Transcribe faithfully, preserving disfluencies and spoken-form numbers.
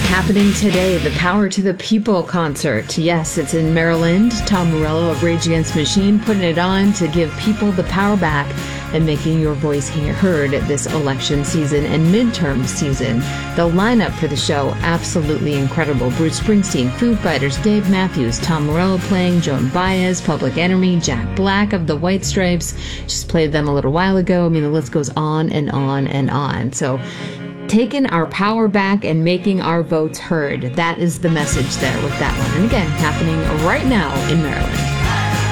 happening today, the Power to the People concert. Yes, it's in Maryland. Tom Morello of Rage Against the Machine putting it on to give people the power back and making your voice heard this election season and midterm season. The lineup for the show, absolutely incredible. Bruce Springsteen, Foo Fighters, Dave Matthews, Tom Morello playing, Joan Baez, Public Enemy, Jack Black of the White Stripes. Just played them a little while ago. I mean, the list goes on and on and on. So taking our power back and making our votes heard. That is the message there with that one. And again, happening right now in Maryland.